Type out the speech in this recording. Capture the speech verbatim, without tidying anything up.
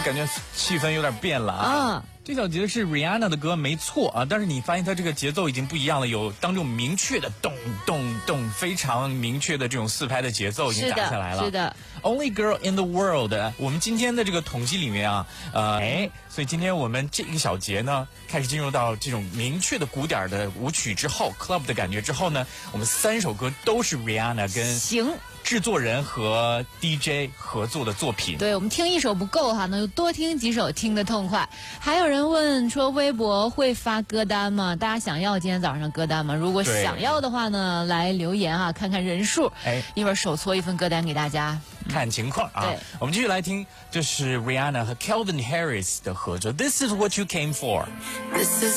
感觉气氛有点变了啊。 啊这小节是 Rihanna 的歌没错啊，但是你发现它这个节奏已经不一样了，有当这种明确的咚咚咚，非常明确的这种四拍的节奏已经打下来了。 是的，是的。 Only Girl in the World， 我们今天的这个统计里面啊，呃，哎，所以今天我们这个小节呢，开始进入到这种明确的鼓点的舞曲之后 ，club 的感觉之后呢，我们三首歌都是 Rihanna 跟行。 制作人和 D J 合作的作品。 对，我们听一首不够哈，那就多听几首，听得痛快。还有人问说，微博会发歌单吗？大家想要今天早上的歌单吗？如果想要的话呢，来留言啊，看看人数。哎，一会儿手搓一份歌单给大家。 看情况啊。 对， 我们继续来听，这是 Rihanna 和 Calvin Harris 的合作。This is what you came for. This is